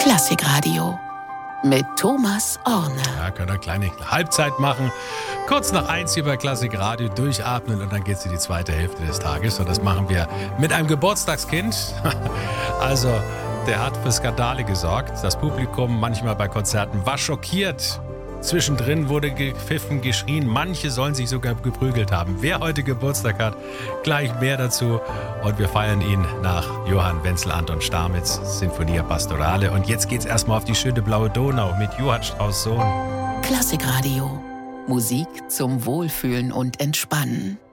Klassikradio mit Thomas Orne. Ja, können wir eine kleine Halbzeit machen. Kurz nach 1 hier bei Klassikradio durchatmen und dann geht's in die zweite Hälfte des Tages. Und das machen wir mit einem Geburtstagskind. Also, der hat für Skandale gesorgt. Das Publikum manchmal bei Konzerten war schockiert. Zwischendrin wurde gepfiffen, geschrien. Manche sollen sich sogar geprügelt haben. Wer heute Geburtstag hat, gleich mehr dazu. Und wir feiern ihn nach Johann Wenzel Anton Stamitz, Sinfonia Pastorale. Und jetzt geht's erstmal auf die schöne blaue Donau mit Johann Strauss Sohn. Klassikradio. Musik zum Wohlfühlen und Entspannen.